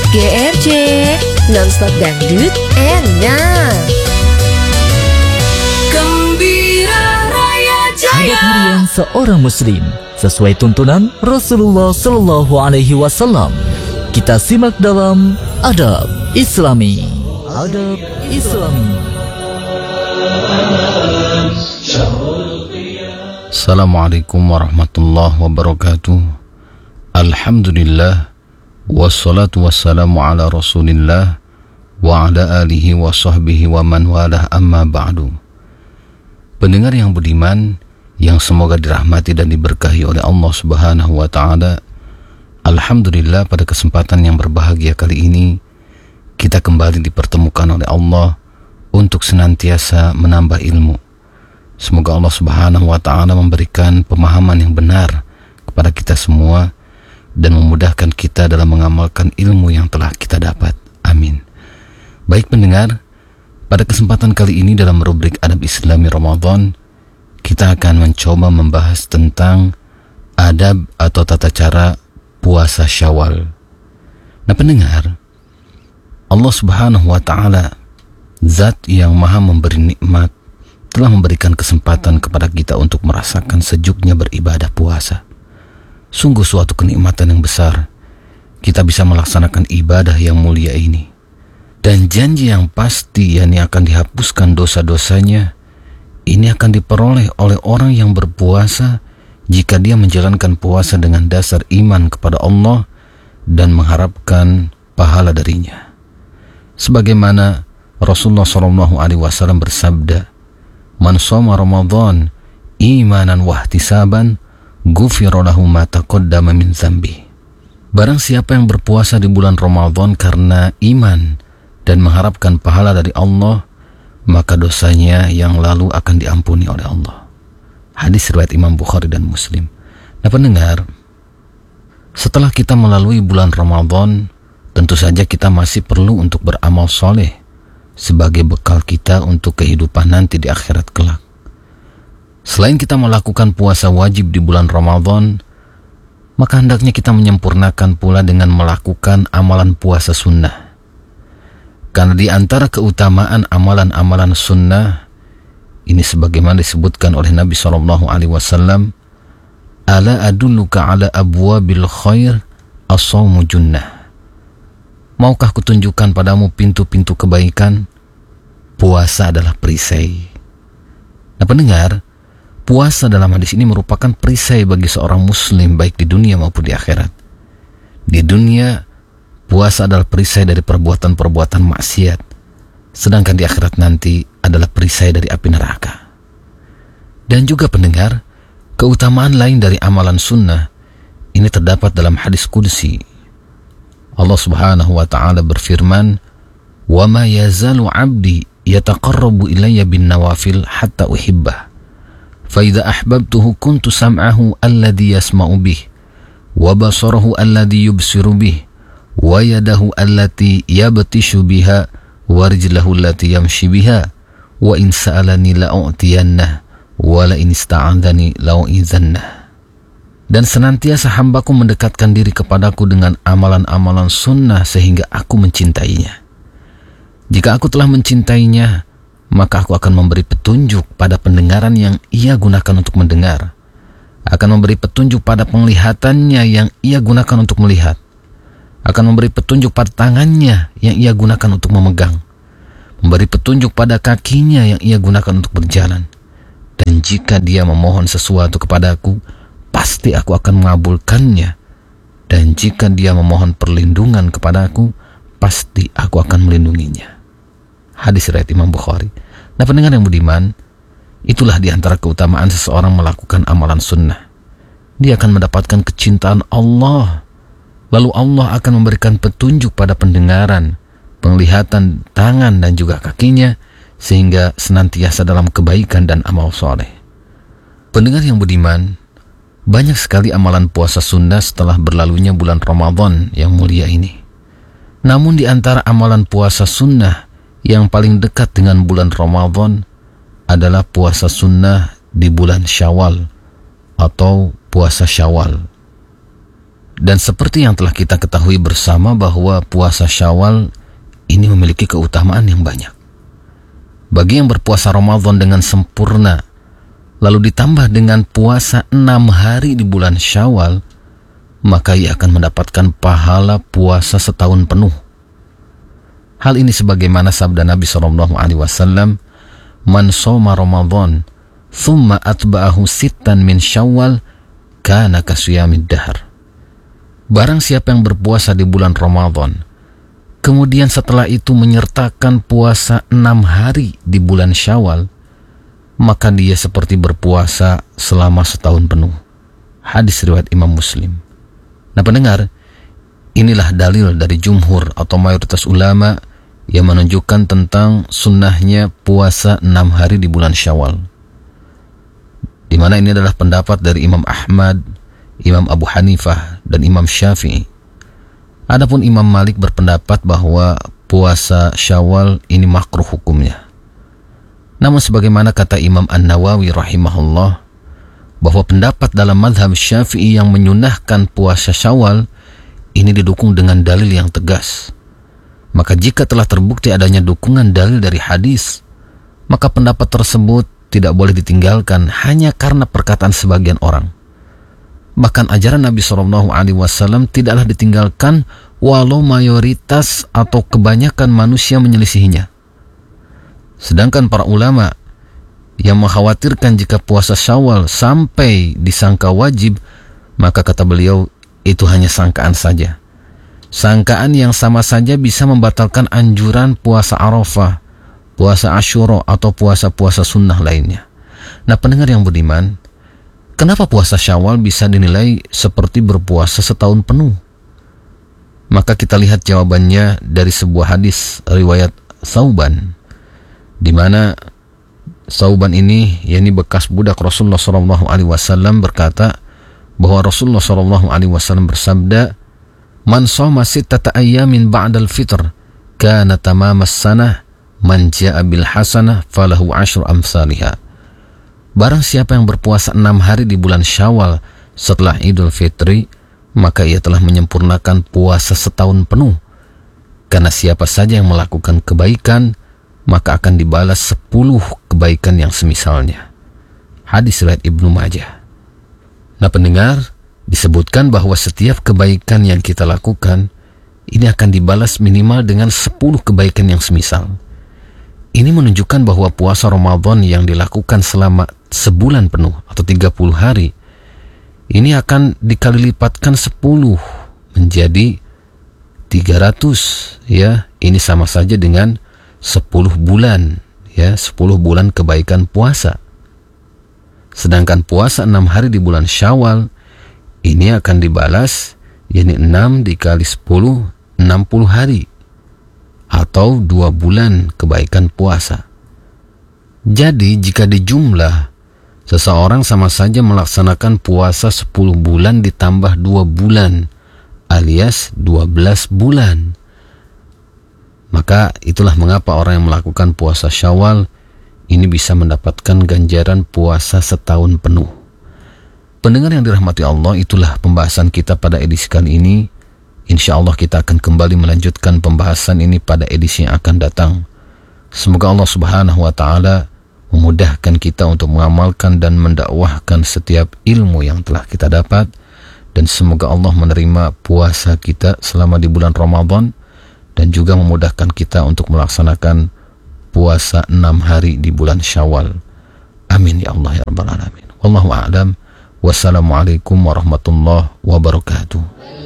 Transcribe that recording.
GRJ Nonstop Dangdut enak. Gembira Raya Jaya. Adab harian seorang muslim sesuai tuntunan Rasulullah Sallallahu Alaihi Wasallam. Kita simak dalam Adab Islami. Adab Islami. Assalamualaikum warahmatullahi wabarakatuh. Alhamdulillah, wassalatu wassalamu ala rasulillah wa ala alihi wa sahbihi wa man walah, amma ba'du. Pendengar yang budiman, yang semoga dirahmati dan diberkahi oleh Allah Subhanahu wa ta'ala, alhamdulillah, pada kesempatan yang berbahagia kali ini kita kembali dipertemukan oleh Allah untuk senantiasa menambah ilmu. Semoga Allah Subhanahu wa ta'ala memberikan pemahaman yang benar kepada kita semua dan memudahkan kita dalam mengamalkan ilmu yang telah kita dapat. Amin. Baik pendengar, pada kesempatan kali ini dalam rubrik Adab Islami Ramadan, kita akan mencoba membahas tentang adab atau tata cara puasa Syawal. Nah pendengar, Allah Subhanahu wa ta'ala, Zat yang maha memberi nikmat, telah memberikan kesempatan kepada kita untuk merasakan sejuknya beribadah puasa. Sungguh suatu kenikmatan yang besar kita bisa melaksanakan ibadah yang mulia ini. Dan janji yang pasti, yakni akan dihapuskan dosa-dosanya, ini akan diperoleh oleh orang yang berpuasa jika dia menjalankan puasa dengan dasar iman kepada Allah dan mengharapkan pahala darinya. Sebagaimana Rasulullah SAW bersabda, "Man shoma Ramadan imanan wahtisaban, ghufira lahu ma taqaddama min dzambi." Barang siapa yang berpuasa di bulan Ramadan karena iman dan mengharapkan pahala dari Allah, maka dosanya yang lalu akan diampuni oleh Allah. Hadis riwayat Imam Bukhari dan Muslim. Nah pendengar, setelah kita melalui bulan Ramadan, tentu saja kita masih perlu untuk beramal soleh sebagai bekal kita untuk kehidupan nanti di akhirat kelak. Selain kita melakukan puasa wajib di bulan Ramadan, maka hendaknya kita menyempurnakan pula dengan melakukan amalan puasa sunnah. Karena di antara keutamaan amalan-amalan sunnah ini sebagaimana disebutkan oleh Nabi SAW, "Ala adulluka ala abwabil khair, as-shaumu junnah." Maukah kutunjukkan padamu pintu-pintu kebaikan? Puasa adalah perisai. Nah pendengar, puasa dalam hadis ini merupakan perisai bagi seorang muslim baik di dunia maupun di akhirat. Di dunia, puasa adalah perisai dari perbuatan-perbuatan maksiat, sedangkan di akhirat nanti adalah perisai dari api neraka. Dan juga pendengar, keutamaan lain dari amalan sunnah ini terdapat dalam hadis qudsi. Allah Subhanahu wa ta'ala berfirman, "Wa ma yazalu 'abdi yataqarrabu ilayya bin nawafil hatta uhibbah. Fa idza ahbabtuhu kuntu sam'ahu alladhi yasma'u bih, wa basarahu alladhi yubsiru bih, wa yadahu allati yabtishu biha, wa rijlahu allati yamshi biha, wa in sa'alani la'u'tiyannah, wa la in ista'adhani la'u'idhannah." Dan senantiasa hambaku mendekatkan diri kepadaku dengan amalan-amalan sunnah sehingga aku mencintainya. Jika aku telah mencintainya, maka aku akan memberi petunjuk pada pendengaran yang ia gunakan untuk mendengar, akan memberi petunjuk pada penglihatannya yang ia gunakan untuk melihat, akan memberi petunjuk pada tangannya yang ia gunakan untuk memegang, memberi petunjuk pada kakinya yang ia gunakan untuk berjalan. Dan jika dia memohon sesuatu kepadaku, pasti aku akan mengabulkannya. Dan jika dia memohon perlindungan kepadaku, pasti aku akan melindunginya. Hadis riwayat Imam Bukhari. Nah pendengar yang budiman, itulah di antara keutamaan seseorang melakukan amalan sunnah. Dia akan mendapatkan kecintaan Allah. Lalu Allah akan memberikan petunjuk pada pendengaran, penglihatan, tangan dan juga kakinya, sehingga senantiasa dalam kebaikan dan amal soleh. Pendengar yang budiman, banyak sekali amalan puasa sunnah setelah berlalunya bulan Ramadan yang mulia ini. Namun di antara amalan puasa sunnah yang paling dekat dengan bulan Ramadan adalah puasa sunnah di bulan Syawal atau puasa Syawal. Dan seperti yang telah kita ketahui bersama bahwa puasa Syawal ini memiliki keutamaan yang banyak. Bagi yang berpuasa Ramadan dengan sempurna, lalu ditambah dengan puasa 6 hari di bulan Syawal, maka ia akan mendapatkan pahala puasa setahun penuh. Hal ini sebagaimana sabda Nabi SAW, "Man shoma Ramadan, thumma atba'ahu sittan min Syawal, kana kasiyamid dahr." Barang siapa yang berpuasa di bulan Ramadan, kemudian setelah itu menyertakan puasa 6 hari di bulan Syawal, maka dia seperti berpuasa selama setahun penuh. Hadis riwayat Imam Muslim. Nah pendengar, inilah dalil dari jumhur atau mayoritas ulama yang menunjukkan tentang sunnahnya puasa 6 hari di bulan Syawal. Di mana ini adalah pendapat dari Imam Ahmad, Imam Abu Hanifah, dan Imam Syafi'i. Adapun Imam Malik berpendapat bahwa puasa Syawal ini makruh hukumnya. Namun sebagaimana kata Imam An-Nawawi rahimahullah, bahwa pendapat dalam mazhab Syafi'i yang menyunahkan puasa Syawal ini didukung dengan dalil yang tegas. Maka jika telah terbukti adanya dukungan dalil dari hadis, maka pendapat tersebut tidak boleh ditinggalkan hanya karena perkataan sebagian orang. Bahkan ajaran Nabi SAW tidaklah ditinggalkan walau mayoritas atau kebanyakan manusia menyelisihinya. Sedangkan para ulama yang mengkhawatirkan jika puasa Syawal sampai disangka wajib, maka kata beliau itu hanya sangkaan saja. Sangkaan yang sama saja bisa membatalkan anjuran puasa Arafah, puasa Asyura, atau puasa-puasa sunnah lainnya. Nah pendengar yang budiman, kenapa puasa Syawal bisa dinilai seperti berpuasa setahun penuh? Maka kita lihat jawabannya dari sebuah hadis riwayat Thauban, di mana Thauban ini, yakni bekas budak Rasulullah SAW, berkata bahwa Rasulullah SAW bersabda, "Man shoma sittata ayyamin ba'dal fitr, kana tamamas sanah, man ja'a bil hasanah falahu 10 amsalihha." Barang siapa yang berpuasa 6 hari di bulan Syawal setelah Idul Fitri, maka ia telah menyempurnakan puasa setahun penuh. Karena siapa saja yang melakukan kebaikan, maka akan dibalas 10 kebaikan yang semisalnya. Hadis riwayat Ibnu Majah. Nah pendengar, disebutkan bahwa setiap kebaikan yang kita lakukan, ini akan dibalas minimal dengan 10 kebaikan yang semisal. Ini menunjukkan bahwa puasa Ramadan yang dilakukan selama sebulan penuh atau 30 hari, ini akan dikali lipatkan 10 menjadi 300, ya. Ini sama saja dengan 10 bulan, ya, 10 bulan kebaikan puasa. Sedangkan puasa 6 hari di bulan Syawal ini akan dibalas, yakni 6 dikali 10, 60 hari atau 2 bulan kebaikan puasa. Jadi jika dijumlah, seseorang sama saja melaksanakan puasa 10 bulan ditambah 2 bulan alias 12 bulan. Maka itulah mengapa orang yang melakukan puasa Syawal ini bisa mendapatkan ganjaran puasa setahun penuh. Pendengar yang dirahmati Allah, itulah pembahasan kita pada edisi kali ini. Insya Allah kita akan kembali melanjutkan pembahasan ini pada edisi yang akan datang. Semoga Allah Subhanahu wa Ta'ala memudahkan kita untuk mengamalkan dan mendakwahkan setiap ilmu yang telah kita dapat, dan semoga Allah menerima puasa kita selama di bulan Ramadan dan juga memudahkan kita untuk melaksanakan puasa 6 hari di bulan Syawal. Amin ya Allah ya Rabbal Alamin. Wallahu a'lam. Wassalamualaikum warahmatullahi wabarakatuh.